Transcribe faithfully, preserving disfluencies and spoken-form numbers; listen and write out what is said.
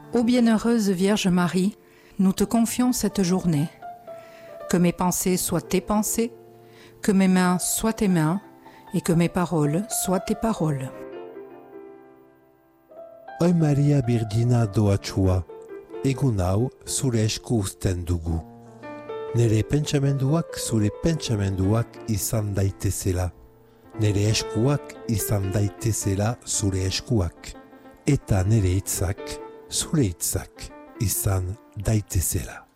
Ô bienheureuse Vierge Marie, nous te confions cette journée. Que mes pensées soient tes pensées, que mes mains soient tes mains, et que mes paroles soient tes paroles. Oi Maria Birgina doatsua, egun hau zure esku uzten dugu. Nere pentsamenduak zure pentsamenduak izan daitezela. Nere eskuak izan daitezela zure eskuak. Eta nere hitzak zure hitzak izan daitezela.